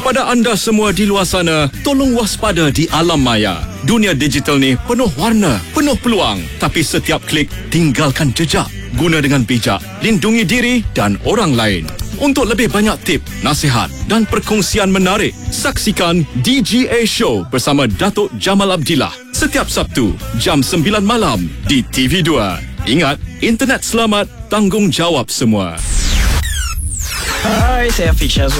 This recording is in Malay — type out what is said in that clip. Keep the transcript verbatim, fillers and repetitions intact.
Kepada anda semua di luar sana, tolong waspada di alam maya. Dunia digital ni penuh warna, penuh peluang. Tapi setiap klik, tinggalkan jejak. Guna dengan bijak, lindungi diri dan orang lain. Untuk lebih banyak tip, nasihat dan perkongsian menarik, saksikan D G A Show bersama Datuk Jamal Abdillah setiap Sabtu jam sembilan malam di T V dua. Ingat, internet selamat, tanggungjawab semua. Hai, saya Fiq Syazwan.